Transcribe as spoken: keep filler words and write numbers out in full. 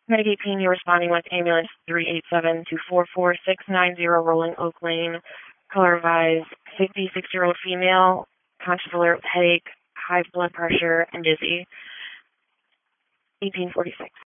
Mitigate pain, you're responding with ambulance three eight seven two four four six nine zero Rolling Oak Lane. Color of eyes, fifty-six-year-old female, conscious alert with headache, high blood pressure, and dizzy. eighteen forty-six.